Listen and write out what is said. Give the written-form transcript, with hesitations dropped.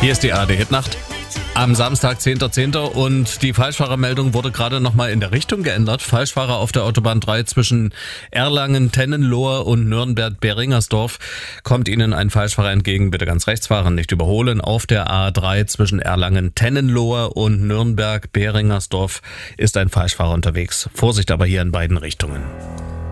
Hier ist die ARD-Hitnacht am Samstag, 10.10. und die Falschfahrermeldung wurde gerade nochmal in der Richtung geändert. Falschfahrer auf der Autobahn 3 zwischen Erlangen, Tennenlohe und Nürnberg-Beringersdorf. Kommt Ihnen ein Falschfahrer entgegen, bitte ganz rechts fahren, nicht überholen. Auf der A3 zwischen Erlangen, Tennenlohe und Nürnberg-Beringersdorf ist ein Falschfahrer unterwegs. Vorsicht aber hier in beiden Richtungen.